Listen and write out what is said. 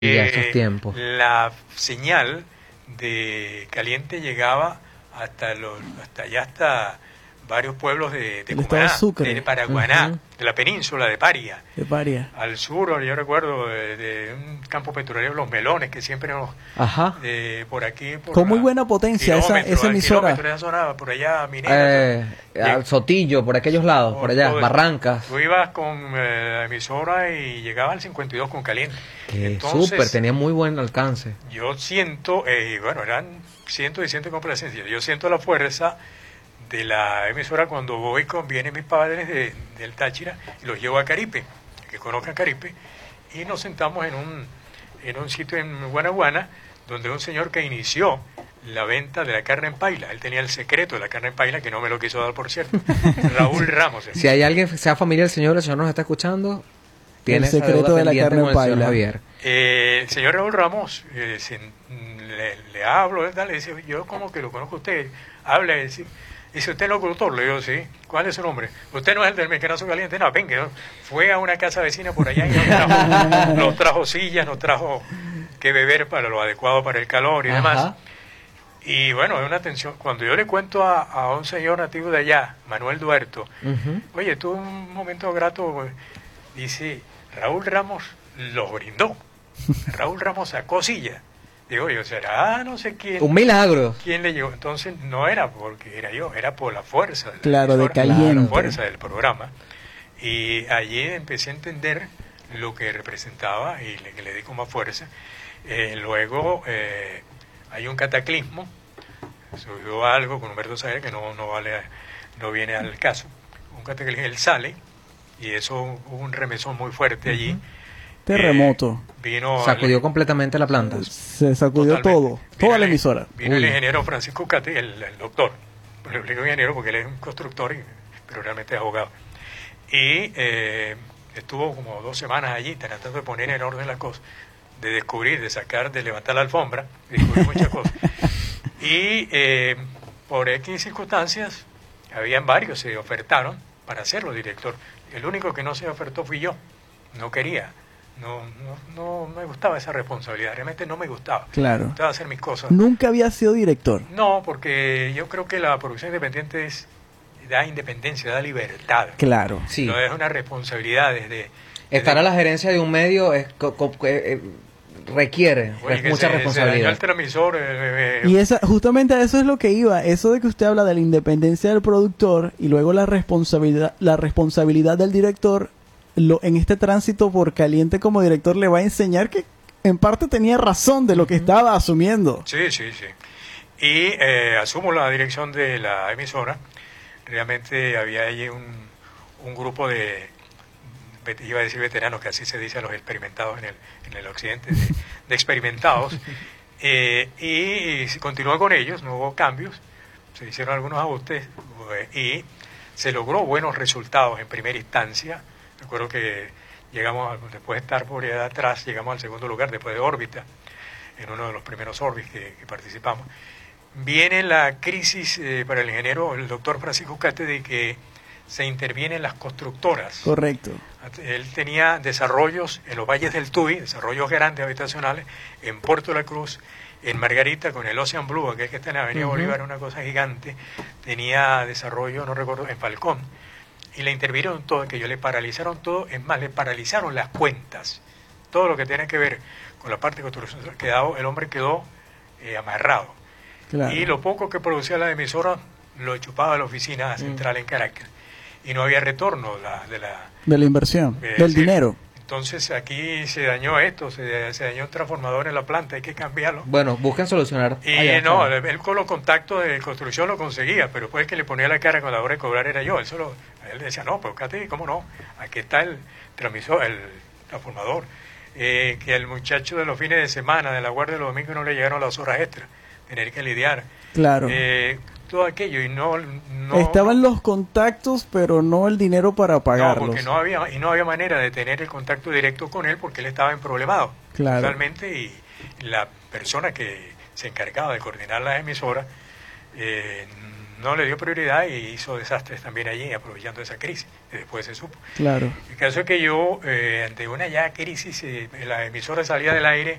Y a esos tiempos. La señal de Caliente llegaba hasta varios pueblos de Cumaná, de Paraguaná, de la península de Paria. De Paria. Al sur, yo recuerdo de un campo petrolero, Los Melones, que siempre nos... por aquí... Con muy buena potencia esa emisora. Esa zona, por allá, Minera. Sotillo, por aquellos lados, por allá, Barrancas. Tú ibas con la emisora y llegabas al 52 con Caliente. Súper, tenía muy buen alcance. Yo siento, eran cientos y cientos de complacencias. Yo siento la fuerza de la emisora cuando vienen mis padres del Táchira y los llevo a Caripe, que conozcan Caripe, y nos sentamos en un sitio en Guanaguana, donde un señor que inició la venta de la carne en paila, él tenía el secreto de la carne en paila, que no me lo quiso dar, por cierto, Raúl Ramos. Si hay alguien que sea familiar del señor, el señor nos está escuchando, tiene el secreto de la carne en paila. El señor Raúl Ramos, le hablo, le dice, yo como que lo conozco a usted, habla y dice, ¿usted es locutor? Le digo, sí. ¿Cuál es su nombre? Usted no es el del Mequenazo Caliente. No, venga, fue a una casa vecina por allá y nos trajo sillas, nos trajo que beber para lo adecuado para el calor y demás. Y bueno, es una atención. Cuando yo le cuento a un señor nativo de allá, Manuel Duerto, oye, tuve un momento grato, dice, Raúl Ramos los brindó. Raúl Ramos sacó sillas. Digo yo, será no sé quién. Un milagro. ¿Quién le llegó? Entonces no era porque era yo, era por la fuerza. De Caliente. La fuerza del programa. Y allí empecé a entender lo que representaba y le di con más fuerza. Luego hay un cataclismo. Subió algo con Humberto Saer que no viene al caso. Un cataclismo, él sale y eso hubo un remesón muy fuerte allí. Terremoto. Sacudió completamente la planta. Se sacudió todo, toda la emisora. Vino el ingeniero Francisco Cati, el doctor. Le explico ingeniero porque él es un constructor, pero realmente es abogado. Y estuvo como 2 semanas allí tratando de poner en orden las cosas, de descubrir, de levantar la alfombra, de descubrir muchas cosas. Y por X circunstancias, habían varios, se ofertaron para hacerlo director. El único que no se ofertó fui yo, no quería. No me gustaba esa responsabilidad, realmente no me gustaba. Claro. Me gustaba hacer mis cosas. ¿Nunca había sido director? No, porque yo creo que la producción independiente da independencia, da libertad. Claro. Sí. No es una responsabilidad estar a la gerencia de un medio requiere mucha responsabilidad. Se dañó el transmisor. Y justamente a eso es lo que iba. Eso de que usted habla de la independencia del productor y luego la responsabilidad del director. En este tránsito por Caliente como director le va a enseñar que en parte tenía razón de lo que estaba asumiendo. Sí. Y asumo la dirección de la emisora. Realmente había allí un grupo iba a decir veteranos, que así se dice a los experimentados en el occidente, de experimentados. Y se continuó con ellos, no hubo cambios, se hicieron algunos ajustes y se logró buenos resultados en primera instancia. Recuerdo que llegamos, después de estar por allá atrás, llegamos al segundo lugar después de órbita, en uno de los primeros Orbis que participamos. Viene la crisis para el ingeniero, el doctor Francisco Cate, de que se intervienen las constructoras. Correcto. Él tenía desarrollos en los valles del Tuy, desarrollos grandes habitacionales, en Puerto La Cruz, en Margarita, con el Ocean Blue, aquel que está en la Avenida Bolívar, una cosa gigante. Tenía desarrollo, no recuerdo, en Falcón. Y le intervinieron todo, que ellos le paralizaron todo, es más, le paralizaron las cuentas. Todo lo que tiene que ver con la parte de construcción, el hombre quedó amarrado. Claro. Y lo poco que producía la emisora lo chupaba la oficina central en Caracas. Y no había retorno de la inversión, del dinero. Entonces aquí se dañó esto, se dañó un transformador en la planta, hay que cambiarlo. Bueno, busquen solucionar. Y él con los contactos de construcción lo conseguía, pero después que le ponía la cara con la hora de cobrar era yo. Él decía, no, pero Cate, ¿cómo no? Aquí está el transmisor, el transformador. Que el muchacho de los fines de semana, de la guardia de los domingos, no le llegaron las horas extras, tener que lidiar. Claro. Todo aquello y no estaban los contactos, pero no el dinero para pagarlos. No, porque no había manera de tener el contacto directo con él porque él estaba emproblemado. Claro. Totalmente, y la persona que se encargaba de coordinar las emisoras no le dio prioridad y hizo desastres también allí, aprovechando esa crisis, que después se supo. Claro. El caso es que yo, ante una ya crisis, la emisora salía del aire